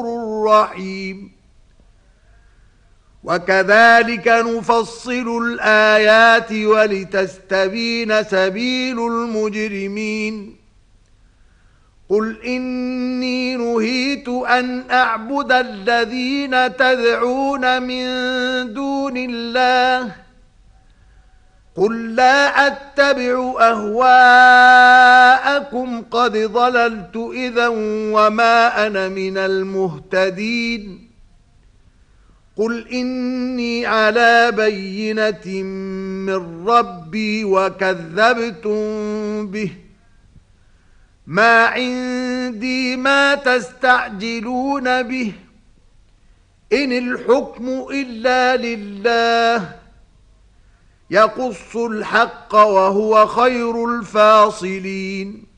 رحيم. وكذلك نفصل الآيات ولتستبين سبيل المجرمين. قل إني نهيت أن أعبد الذين تدعون من دون الله قل لا أتبع أهواءكم قد ضللت إذا وما أنا من المهتدين. قل إني على بينة من ربي وكذبتم به ما عندي ما تستعجلون به إن الحكم إلا لله يقص الحق وهو خير الفاصلين.